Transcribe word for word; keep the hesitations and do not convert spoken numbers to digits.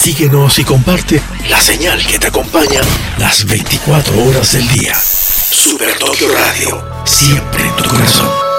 Síguenos y comparte la señal que te acompaña las veinticuatro horas del día. Super Tokio Radio, siempre en tu corazón.